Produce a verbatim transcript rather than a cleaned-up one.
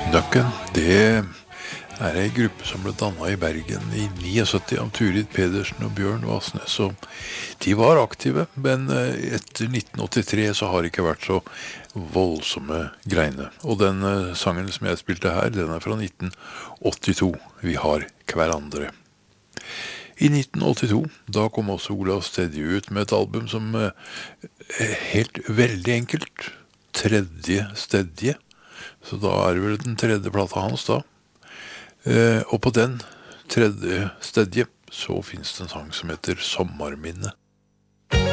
Nøkken, det er en gruppe som ble dannet i Bergen i syttioni av Turid Pedersen og Bjørn Vassnes, og de var aktive, men etter nitten åttitre så har det ikke vært så voldsomme greiene. Og den sangen som jeg spilte her, den er fra nitten åttito. Vi har hverandre. I nitten åttito, da kom også Olav Stedje ut med et album som er helt veldig enkelt. Tredje Stedje. Så da er det vel den tredje plata hans da. Eh, og på den tredje Stedje så finnes det en sang som heter Sommarminne.